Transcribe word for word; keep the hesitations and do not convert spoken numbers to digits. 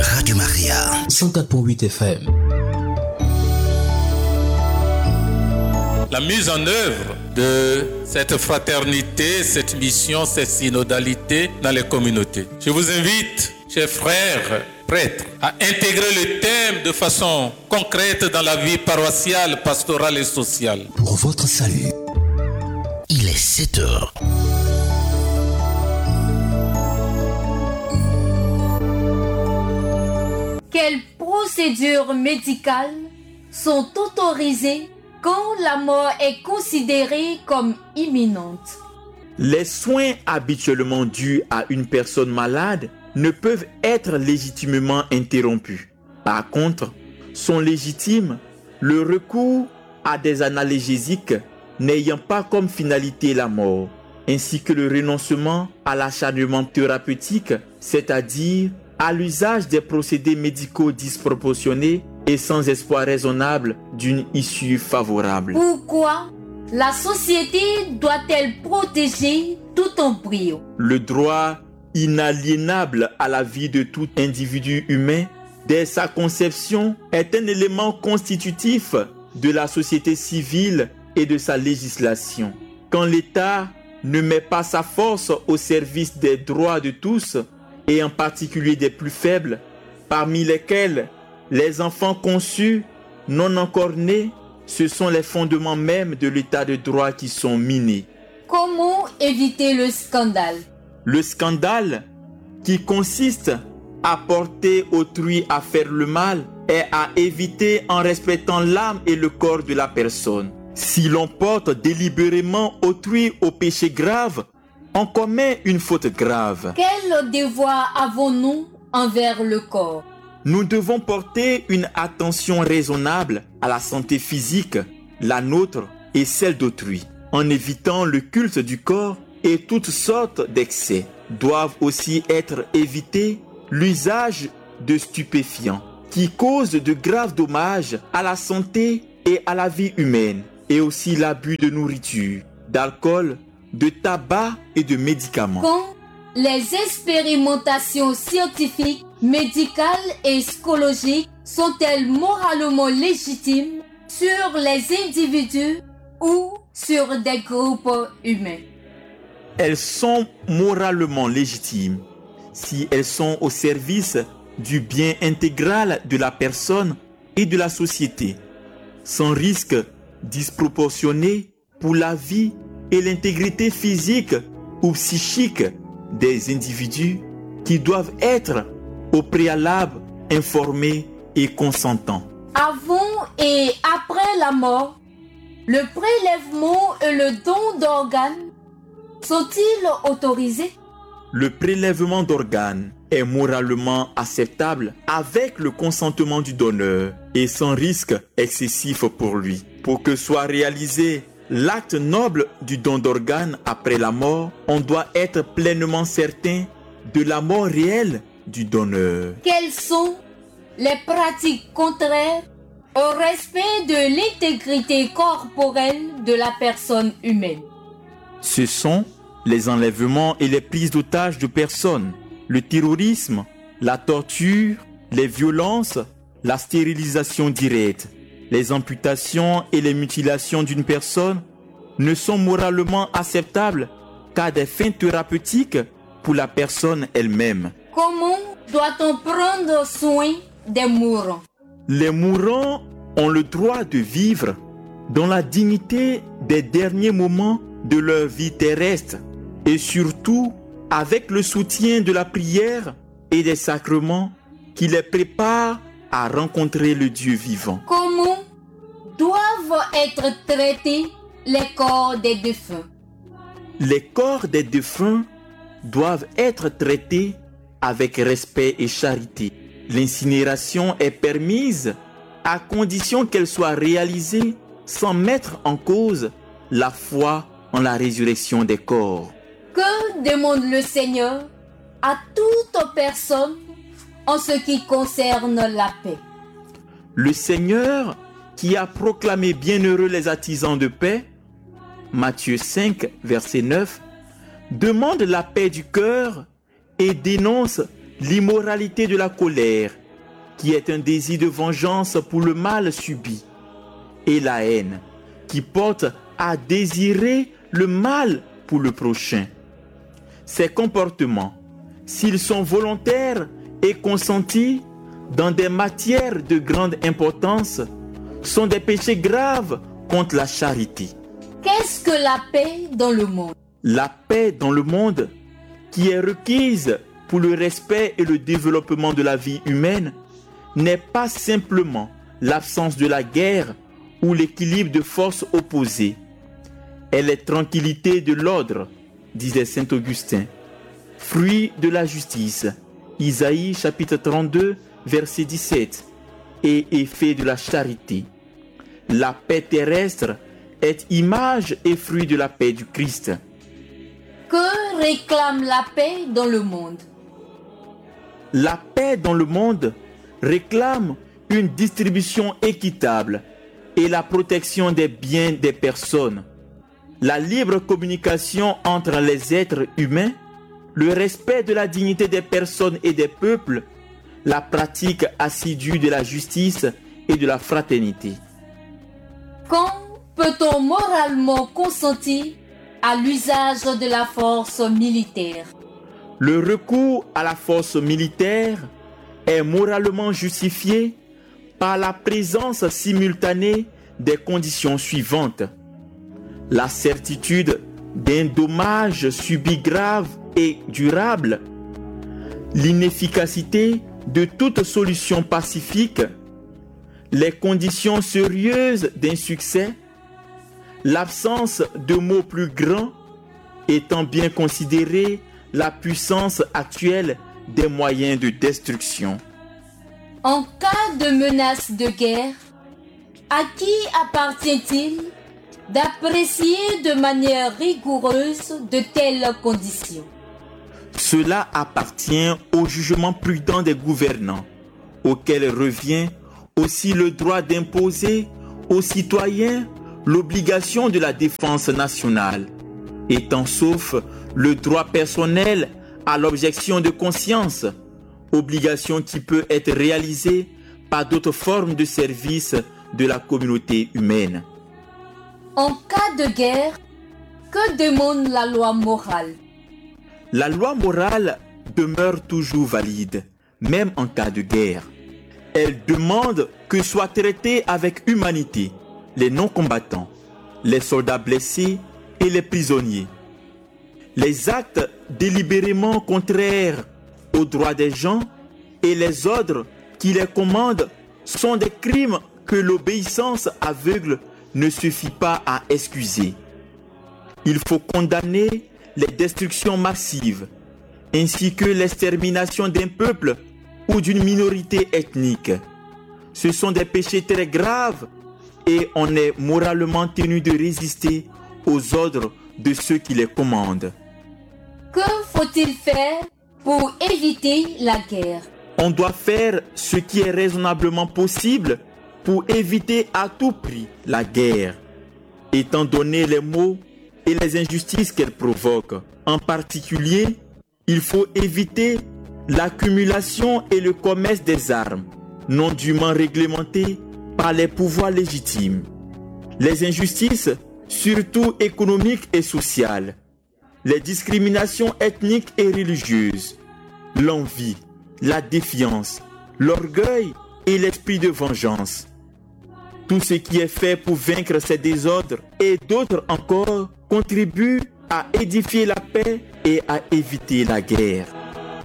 Radio Maria, cent quatre point huit F M. La mise en œuvre de cette fraternité, cette mission, cette synodalité dans les communautés. Je vous invite, chers frères prêtres, à intégrer le thème de façon concrète dans la vie paroissiale, pastorale et sociale. Pour votre salut, il est sept heures. Quelles procédures médicales sont autorisées quand la mort est considérée comme imminente? Les soins habituellement dus à une personne malade ne peuvent être légitimement interrompus. Par contre, sont légitimes le recours à des analgésiques n'ayant pas comme finalité la mort, ainsi que le renoncement à l'acharnement thérapeutique, c'est-à-dire à l'usage des procédés médicaux disproportionnés et sans espoir raisonnable d'une issue favorable. Pourquoi la société doit-elle protéger tout embryon? Le droit inaliénable à la vie de tout individu humain, dès sa conception, est un élément constitutif de la société civile et de sa législation. Quand l'État ne met pas sa force au service des droits de tous, et en particulier des plus faibles, parmi lesquels les enfants conçus, non encore nés, ce sont les fondements même de l'état de droit qui sont minés. Comment éviter le scandale? Le scandale, qui consiste à porter autrui à faire le mal, est à éviter en respectant l'âme et le corps de la personne. Si l'on porte délibérément autrui au péché grave, on commet une faute grave. Quel devoir avons-nous envers le corps? Nous devons porter une attention raisonnable à la santé physique, la nôtre et celle d'autrui, en évitant le culte du corps et toutes sortes d'excès. Doivent aussi être évités l'usage de stupéfiants qui causent de graves dommages à la santé et à la vie humaine, et aussi l'abus de nourriture, d'alcool, de tabac et de médicaments. Quand les expérimentations scientifiques, médicales et psychologiques sont-elles moralement légitimes sur les individus ou sur des groupes humains? Elles sont moralement légitimes si elles sont au service du bien intégral de la personne et de la société, sans risque disproportionné pour la vie et l'intégrité physique ou psychique des individus qui doivent être au préalable informés et consentants. Avant et après la mort, le prélèvement et le don d'organes sont-ils autorisés? Le prélèvement d'organes est moralement acceptable avec le consentement du donneur et sans risque excessif pour lui. Pour que soit réalisé l'acte noble du don d'organes après la mort, on doit être pleinement certain de la mort réelle du donneur. Quelles sont les pratiques contraires au respect de l'intégrité corporelle de la personne humaine? Ce sont les enlèvements et les prises d'otages de personnes, le terrorisme, la torture, les violences, la stérilisation directe. Les amputations et les mutilations d'une personne ne sont moralement acceptables qu'à des fins thérapeutiques pour la personne elle-même. Comment doit-on prendre soin des mourants? Les mourants ont le droit de vivre dans la dignité des derniers moments de leur vie terrestre et surtout avec le soutien de la prière et des sacrements qui les préparent à rencontrer le Dieu vivant. Comment doivent être traités les corps des défunts? Les corps des défunts doivent être traités avec respect et charité. L'incinération est permise à condition qu'elle soit réalisée sans mettre en cause la foi en la résurrection des corps. Que demande le Seigneur à toute personne en ce qui concerne la paix? Le Seigneur, qui a proclamé bienheureux les artisans de paix, Matthieu cinq, verset neuf, demande la paix du cœur et dénonce l'immoralité de la colère, qui est un désir de vengeance pour le mal subi, et la haine, qui porte à désirer le mal pour le prochain. Ces comportements, s'ils sont volontaires et consentis dans des matières de grande importance, sont des péchés graves contre la charité. Qu'est-ce que la paix dans le monde? La paix dans le monde, qui est requise pour le respect et le développement de la vie humaine, n'est pas simplement l'absence de la guerre ou l'équilibre de forces opposées. Elle est tranquillité de l'ordre, disait saint Augustin, fruit de la justice, Isaïe chapitre trente-deux, verset dix-sept, et effet de la charité. La paix terrestre est image et fruit de la paix du Christ. Que réclame la paix dans le monde? La paix dans le monde réclame une distribution équitable et la protection des biens des personnes, la libre communication entre les êtres humains, le respect de la dignité des personnes et des peuples, la pratique assidue de la justice et de la fraternité. Quand peut-on moralement consentir à l'usage de la force militaire? Le recours à la force militaire est moralement justifié par la présence simultanée des conditions suivantes. La certitude d'un dommage subi grave et durable, l'inefficacité de toute solution pacifique, les conditions sérieuses d'un succès, l'absence de mots plus grands, étant bien considérée la puissance actuelle des moyens de destruction. En cas de menace de guerre, à qui appartient-il d'apprécier de manière rigoureuse de telles conditions? Cela appartient au jugement prudent des gouvernants, auquel revient aussi le droit d'imposer aux citoyens l'obligation de la défense nationale, étant sauf le droit personnel à l'objection de conscience, obligation qui peut être réalisée par d'autres formes de service de la communauté humaine. En cas de guerre, que demande la loi morale? La loi morale demeure toujours valide, même en cas de guerre. Elle demande que soient traités avec humanité les non-combattants, les soldats blessés et les prisonniers. Les actes délibérément contraires aux droits des gens et les ordres qui les commandent sont des crimes que l'obéissance aveugle ne suffit pas à excuser. Il faut condamner les destructions massives, ainsi que l'extermination d'un peuple ou d'une minorité ethnique. Ce sont des péchés très graves et on est moralement tenu de résister aux ordres de ceux qui les commandent. Que faut-il faire pour éviter la guerre? On doit faire ce qui est raisonnablement possible pour éviter à tout prix la guerre, étant donné les maux et les injustices qu'elle provoque. En particulier, il faut éviter l'accumulation et le commerce des armes, non dûment réglementés par les pouvoirs légitimes. Les injustices, surtout économiques et sociales, les discriminations ethniques et religieuses, l'envie, la défiance, l'orgueil et l'esprit de vengeance. Tout ce qui est fait pour vaincre ces désordres et d'autres encore contribue à édifier la paix et à éviter la guerre.